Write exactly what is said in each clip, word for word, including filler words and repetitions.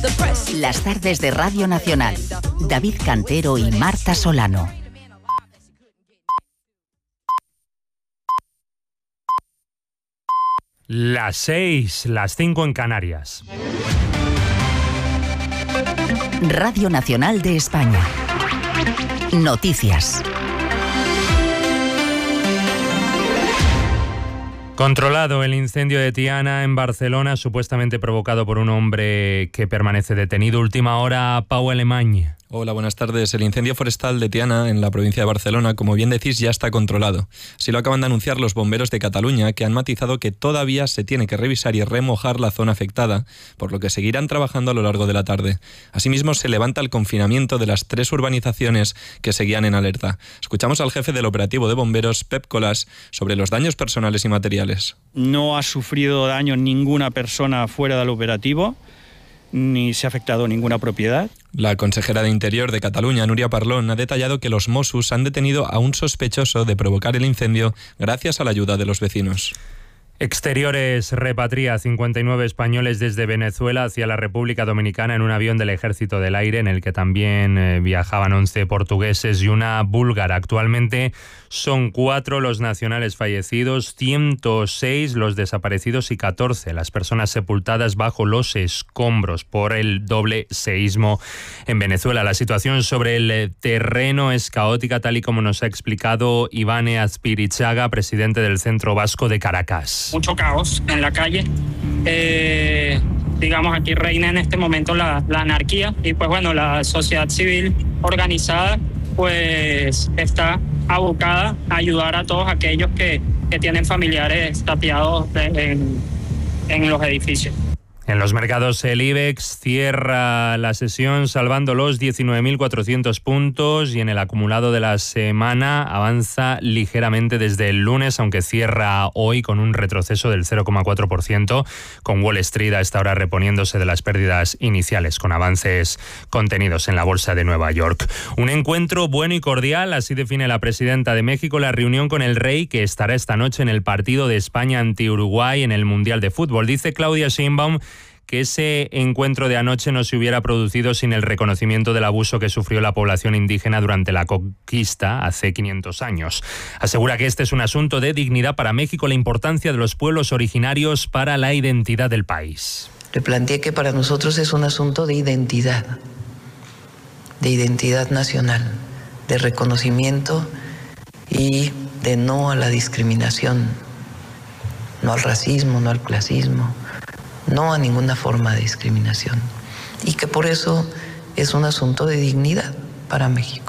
Las tardes de Radio Nacional. David Cantero y Marta Solano. Las seis, las cinco en Canarias. Radio Nacional de España. Noticias. Controlado el incendio de Tiana en Barcelona, supuestamente provocado por un hombre que permanece detenido. Última hora, Pau Alemany. Hola, buenas tardes. El incendio forestal de Tiana, en la provincia de Barcelona, como bien decís, ya está controlado. Así lo acaban de anunciar los bomberos de Cataluña, que han matizado que todavía se tiene que revisar y remojar la zona afectada, por lo que seguirán trabajando a lo largo de la tarde. Asimismo, se levanta el confinamiento de las tres urbanizaciones que seguían en alerta. Escuchamos al jefe del operativo de bomberos, Pep Colas, sobre los daños personales y materiales. No ha sufrido daño ninguna persona fuera del operativo, ni se ha afectado ninguna propiedad. La consejera de Interior de Cataluña, Núria Parlon, ha detallado que los Mossos han detenido a un sospechoso de provocar el incendio gracias a la ayuda de los vecinos. Exteriores repatria cincuenta y nueve españoles desde Venezuela hacia la República Dominicana en un avión del Ejército del Aire en el que también eh, viajaban once portugueses y una búlgara. Actualmente son cuatro los nacionales fallecidos, ciento seis los desaparecidos y catorce las personas sepultadas bajo los escombros por el doble seísmo en Venezuela. La situación sobre el terreno es caótica, tal y como nos ha explicado Ivane Azpirichaga, presidente del Centro Vasco de Caracas. Mucho caos en la calle. Eh, digamos, aquí reina en este momento la, la anarquía y pues bueno, la sociedad civil organizada pues está abocada a ayudar a todos aquellos que, que tienen familiares tapiados de, en, en los edificios. En los mercados el IBEX cierra la sesión salvando los diecinueve mil cuatrocientos puntos y en el acumulado de la semana avanza ligeramente desde el lunes, aunque cierra hoy con un retroceso del cero coma cuatro por ciento, con Wall Street a esta hora reponiéndose de las pérdidas iniciales, con avances contenidos en la Bolsa de Nueva York. Un encuentro bueno y cordial, así define la presidenta de México la reunión con el rey, que estará esta noche en el partido de España ante Uruguay en el Mundial de Fútbol. Dice Claudia Sheinbaum que ese encuentro de anoche no se hubiera producido sin el reconocimiento del abuso que sufrió la población indígena durante la conquista hace quinientos años. Asegura que este es un asunto de dignidad para México, la importancia de los pueblos originarios para la identidad del país. Le planteé que para nosotros es un asunto de identidad, de identidad nacional, de reconocimiento y de no a la discriminación, no al racismo, no al clasismo, no a ninguna forma de discriminación, y que por eso es un asunto de dignidad para México.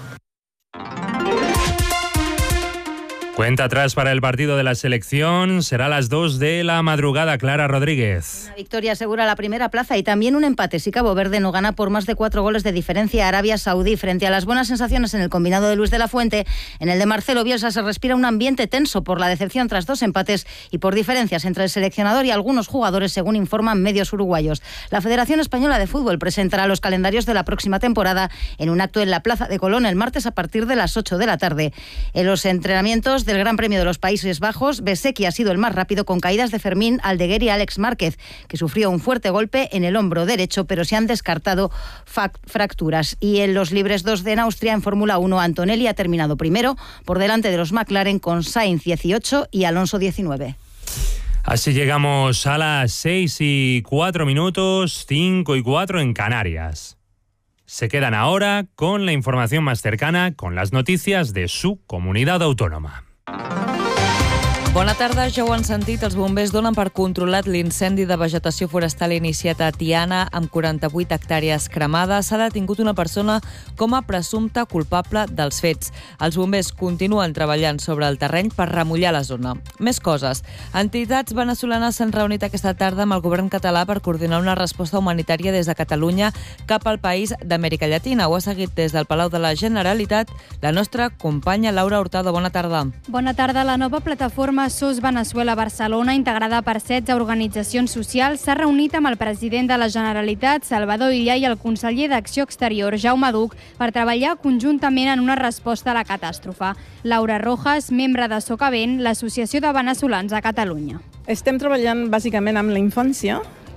Cuenta atrás para el partido de la selección, será a las dos de la madrugada. Clara Rodríguez. Una victoria asegura la primera plaza y también un empate si Cabo Verde no gana por más de cuatro goles de diferencia a Arabia Saudí. Frente a las buenas sensaciones en el combinado de Luis de la Fuente, en el de Marcelo Bielsa se respira un ambiente tenso por la decepción tras dos empates y por diferencias entre el seleccionador y algunos jugadores, según informan medios uruguayos. La Federación Española de Fútbol presentará los calendarios de la próxima temporada en un acto en la Plaza de Colón el martes a partir de las ocho de la tarde. En los entrenamientos del Gran Premio de los Países Bajos, Besekki ha sido el más rápido, con caídas de Fermín Aldeguer y Alex Márquez, que sufrió un fuerte golpe en el hombro derecho, pero se han descartado fracturas. Y en los libres dos de en Austria, en Fórmula uno, Antonelli ha terminado primero, por delante de los McLaren, con Sainz dieciocho y Alonso diecinueve. Así llegamos a las seis y cuatro minutos, cinco y cuatro en Canarias. Se quedan ahora con la información más cercana, con las noticias de su comunidad autónoma. Bona tarda, ja ho han sentit, els bombers donen per controlat l'incendi de vegetació forestal iniciat a Tiana amb quaranta-vuit hectàrees cremades. S'ha detingut una persona com a presumpte culpable dels fets. Els bombers continuen treballant sobre el terreny per remullar la zona. Més coses. Entitats venezolanes s'han reunit aquesta tarda amb el govern català per coordinar una resposta humanitària des de Catalunya cap al país d'Amèrica Llatina. Ho ha seguit des del Palau de la Generalitat la nostra companya Laura Hurtado. Bona tarda. Bona tarda. La nova plataforma S O S Venezuela Barcelona, integrada per setze organitzacions socials, s'ha reunit amb el president de la Generalitat, Salvador Illa, i el conseller d'Acció Exterior, Jaume Duch, per treballar conjuntament en una resposta a la catàstrofe. Laura Rojas, membre de Socavent, l'Associació de Venezolans a Catalunya. Estem treballant bàsicament amb la infància,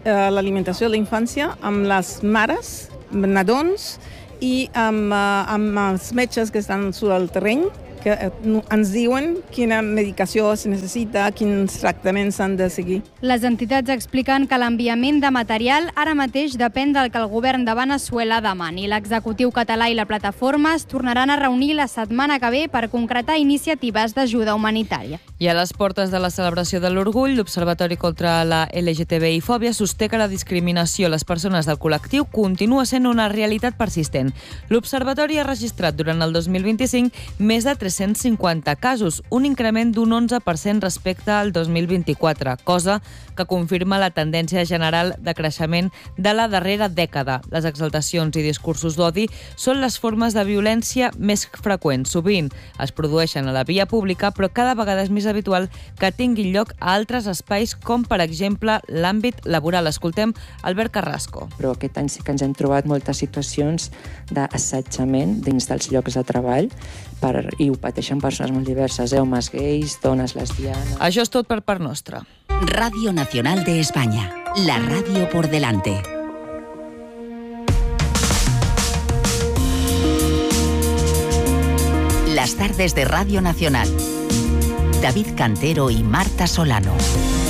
eh, l'alimentació de la infància amb les mares, nadons i amb, eh, amb els metges que estan sobre el terreny, que ens diuen quina medicació es necessita, quins tractaments s'han de seguir. Les entitats expliquen que l'enviament de material ara mateix depèn del que el govern de Veneçuela demani. L'executiu català i la plataforma es tornaran a reunir la setmana que ve per concretar iniciatives d'ajuda humanitària. I a les portes de la celebració de l'Orgull, l'Observatori contra la L G T B I fòbia sosté que la discriminació a les persones del col·lectiu continua sent una realitat persistent. L'Observatori ha registrat durant el dos mil vint-i-cinc més de tres-cents cinquanta casos, un increment d'un onze per cent respecte al dos mil vint-i-quatre, cosa que confirma la tendència general de creixement de la darrera dècada. Les exaltacions i discursos d'odi són les formes de violència més freqüents. Sovint es produeixen a la via pública, però cada vegada és més habitual que tinguin lloc a altres espais, com per exemple l'àmbit laboral. Escoltem Albert Carrasco. Però aquest any sí que ens hem trobat moltes situacions d'assetjament dins dels llocs de treball, per, i ho pateixen persones molt diverses, eh? homes gais, dones lesbianes... Això és tot per part nostra. Radio Nacional de España, la radio por delante. Las tardes de Radio Nacional. David Cantero y Marta Solano.